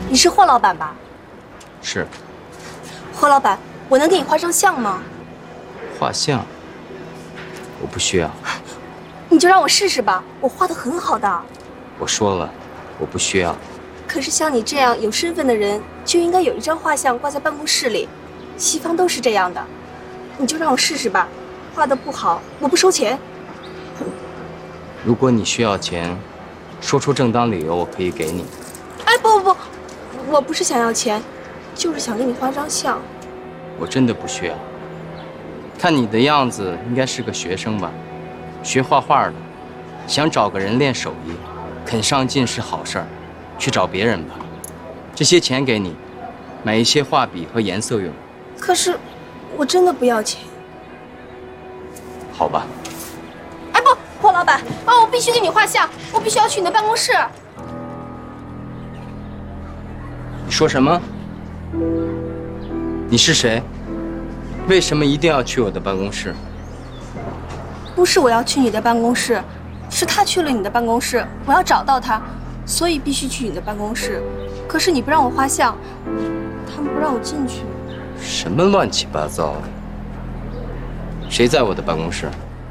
你是霍老板吧？ 是。 霍老板，我能给你画张像吗？ 画像？我不需要。 你就让我试试吧，我画得很好的。 我说了，我不需要。 可是像你这样有身份的人，就应该有一张画像挂在办公室里，西方都是这样的。你就让我试试吧，画得不好，我不收钱。 如果你需要钱，说出正当理由，我可以给你。 哎，不，我不是想要钱，就是想给你画张像。 我真的不需要。看你的样子，应该是个学生吧，学画画的，想找个人练手艺，肯上进是好事儿，去找别人吧。这些钱给你，买一些画笔和颜色用。 可是，我真的不要钱。 好吧。 哎不，霍老板，我必须给你画像，我必须要去你的办公室。 你说什么？你是谁？为什么一定要去我的办公室？ 不是我要去你的办公室，是他去了你的办公室，我要找到他，所以必须去你的办公室。可是你不让我画像，他们不让我进去。 什么乱七八糟的？谁在我的办公室？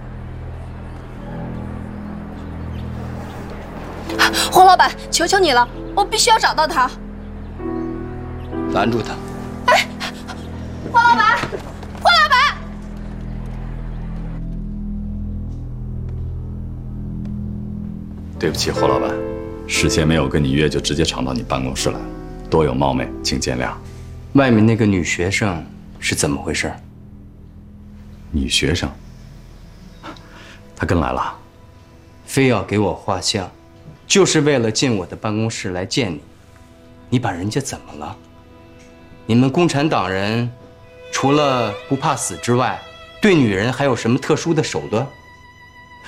霍老板，求求你了，我必须要找到他。 拦住他！ 哎，霍老板，霍老板！ 对不起，霍老板，事先没有跟你约，就直接闯到你办公室来，多有冒昧，请见谅。 外面那个女学生是怎么回事？ 女学生，她跟来了， 非要给我画像，就是为了进我的办公室来见你。你把人家怎么了？你们共产党人除了不怕死之外，对女人还有什么特殊的手段？